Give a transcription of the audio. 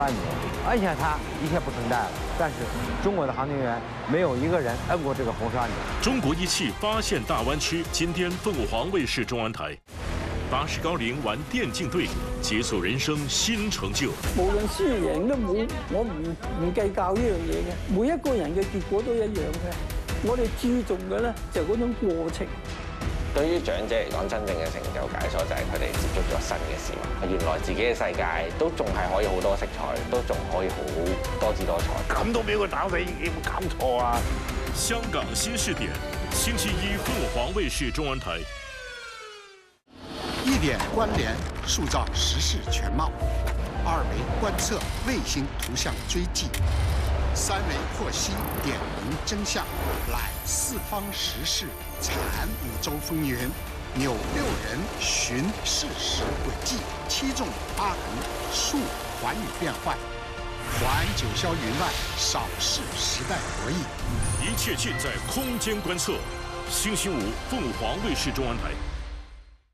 按钮，按下它一切不存在了。但是中国的航天员没有一个人摁过这个红色按钮。 中国仪器发现大湾区，今天凤凰卫视中文台，80高龄玩电竞隊，解鎖人生新成就。 無論輸贏都冇，我唔計較呢樣嘢嘅。每一個人嘅結果都一樣嘅。我哋注重嘅咧就係嗰種過程。 對於長者嚟講，真正嘅成就解鎖就係佢哋接觸咗新嘅事物。原來自己嘅世界都仲係可以好多色彩，都仲可以好多姿多彩。 咁都俾佢打死，有冇搞錯啊？ 香港新視點，星期一鳳凰衛視中文台。 1點關聯，塑造時事全貌；2維觀測衛星圖像追跡；3維剖析點明真相，攬四方時事，產5洲風雲，紐6人尋事實軌跡，7縱8橫，數寰宇變幻，環九霄雲外，掃視時代博弈。 一切盡在空間觀測。星期五，鳳凰衛視中文台。